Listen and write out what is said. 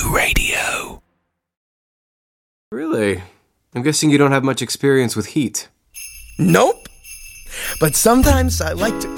Radio. Really? I'm guessing you don't have much experience with heat. Nope. But sometimes I like to...